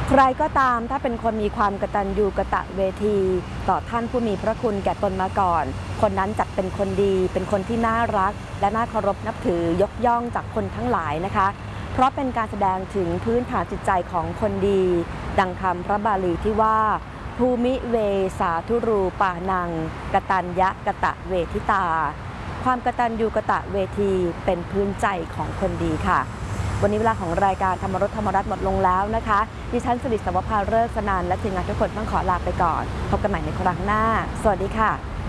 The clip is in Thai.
ใครก็ตามถ้าเป็นคนมีความกตัญญูกตเวทีต่อท่านผู้มีพระคุณแก่ตนมาก่อนคนนั้นจัดเป็นคนดีเป็นคนที่น่ารักและน่าเคารพนับถือยกย่องจากคนทั้งหลายนะคะเพราะเป็นการแสดงถึงพื้นฐานจิตใจของคนดีดังคำพระบาลีที่ว่าภูมิเวสาธุรูปานังกตัญญกตเวทิตาความกตัญญูกตเวทีเป็นพื้นใจของคนดีค่ะวันนี้เวลาของรายการธรรมรสธรรมรัตน์หมดลงแล้วนะคะดิฉันสิริสวภาฤกษ์สนานและทีมงานทุกคนต้องขอลาไปก่อนพบกันใหม่ในครั้งหน้าสวัสดีค่ะ